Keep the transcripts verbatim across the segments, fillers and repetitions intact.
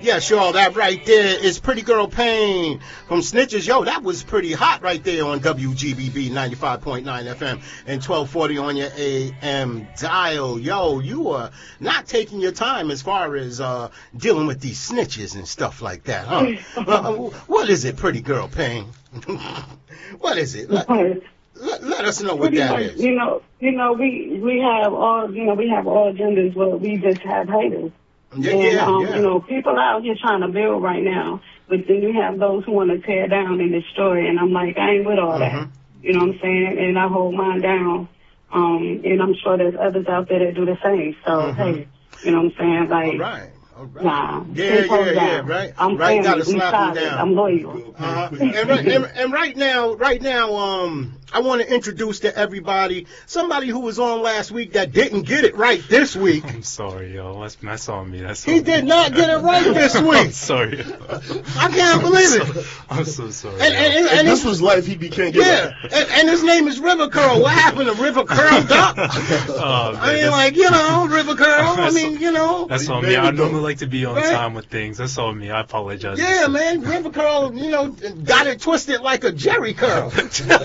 Yeah, sure. That right there is Pretty Girl Pain from Snitches. Yo, that was pretty hot right there on W G B B ninety-five point nine F M and twelve forty on your A M dial. Yo, you are not taking your time as far as uh, dealing with these snitches and stuff like that, huh? uh, what is it, Pretty Girl Pain? What is it? Let, let, let us know what Pretty that much, is. You know, you know, we we have all, you know, we have all genders, but we just have haters. Yeah, and, yeah, um, yeah. you know, people out here trying to build right now, but then you have those who want to tear down and destroy, and I'm like, I ain't with all Mm-hmm. that. You know what I'm saying? And I hold mine down. Um, and I'm sure there's others out there that do the same. So, Mm-hmm. hey, you know what I'm saying? Like, All right. All right. nah. Yeah, ten toes yeah, yeah, down. right. I'm right, family. gotta We slap 'em solid. down. I'm loyal. Uh-huh. and, right, and, and right now, right now, um, I want to introduce to everybody somebody who was on last week that didn't get it right this week. I'm sorry, yo. That's, that's on me. That's on He me. did not get it right this I'm week. sorry. I can't believe it. I'm so sorry. And, yo. and, and, If and this his, was life, he can't get yeah, right. and, and his name is River Curl. What happened to River Curl Duck? Oh, man, I mean, that's- like, you know, River Curl. I mean, you know. That's on He me. made I it, though. normally like to be on Right. time with things. That's on me. I apologize. Yeah, man, River Curl, you know, got it twisted like a Jerry curl.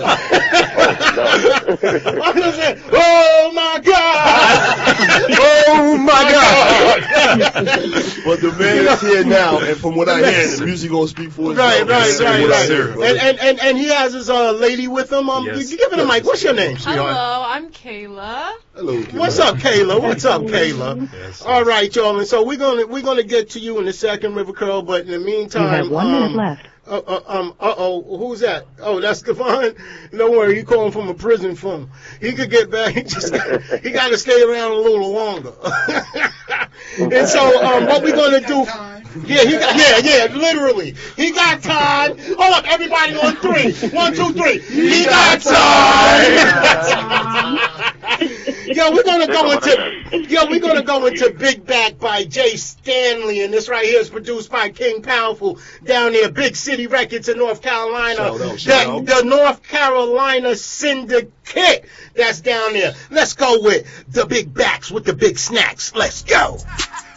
I'm just saying, oh my God! Oh my God! But the man is here now, and from what I hear, the music gonna speak for itself. Right, right, sir, right, yes, right. sir. And, and and and he has his uh, lady with him. Um, Yes. you give it a mic. What's your name, sweetheart? Hello, I'm Kayla. Hello, What's up, Kayla? What's up, Kayla? Yes, All right, y'all. And so we're gonna we're gonna get to you in a second, River Curl. But in the meantime, You have one um, minute left. Uh, uh, um, uh-oh, who's that? Oh, that's Devon? Don't worry, he calling from a prison phone. He could get back. He just got, he got to stay around a little longer. And so, um, what we going to do? Yeah, he got, yeah, yeah, literally. He got time. Hold up, everybody on three. One, two, three. He got time. Yo, we're gonna go into yo, we're gonna go into Big Back by Jay Stanley, and this right here is produced by King Powerful down there, Big City Records in North Carolina. Shout out, shout the, out. the North Carolina Syndicate that's down there. Let's go with the Big Backs with the big snacks. Let's go.